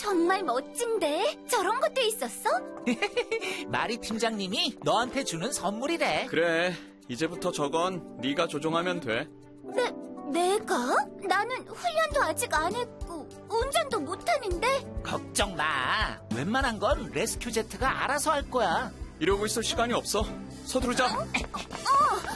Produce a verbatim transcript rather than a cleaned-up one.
정말 멋진데? 저런 것도 있었어? 마리 팀장님이 너한테 주는 선물이래. 그래, 이제부터 저건 네가 조종하면 돼. 내, 내가? 나는 훈련도 아직 안 했고 운전도 못하는데. 걱정 마. 웬만한 건 레스큐 제트가 알아서 할 거야. 이러고 있을 시간이 없어. 서두르자. 어,